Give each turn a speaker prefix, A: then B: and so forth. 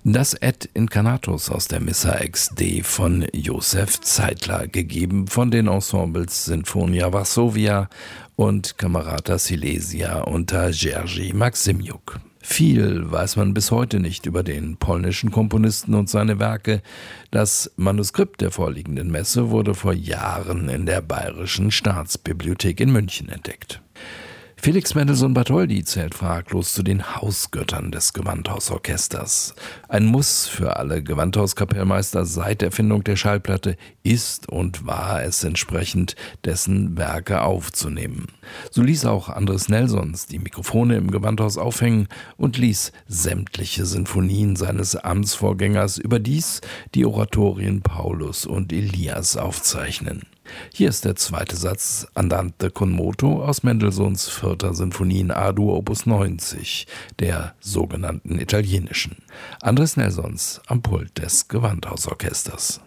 A: Das Et Incarnatus aus der Missa Ex-D von Josef Zeitler, gegeben von den Ensembles Sinfonia Varsovia und Camerata Silesia unter Jerzy Maksymjuk. Viel weiß man bis heute nicht über den polnischen Komponisten und seine Werke. Das Manuskript der vorliegenden Messe wurde vor Jahren in der Bayerischen Staatsbibliothek in München entdeckt. Felix Mendelssohn-Bartholdy zählt fraglos zu den Hausgöttern des Gewandhausorchesters. Ein Muss für alle Gewandhauskapellmeister seit Erfindung der Schallplatte ist und war es entsprechend, dessen Werke aufzunehmen. So ließ auch Andres Nelsons die Mikrofone im Gewandhaus aufhängen und ließ sämtliche Sinfonien seines Amtsvorgängers, überdies die Oratorien Paulus und Elias, aufzeichnen. Hier ist der zweite Satz Andante con moto aus Mendelssohns 4. Sinfonie in A-Dur Opus 90, der sogenannten italienischen. Andres Nelsons am Pult des Gewandhausorchesters.